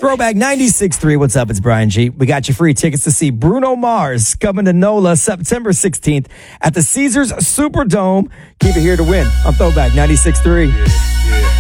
Throwback 96.3. What's up? It's Brian G. We got you free tickets to see Bruno Mars coming to NOLA September 16th at the Caesars Superdome. Keep it here to win on Throwback 96.3. Yeah.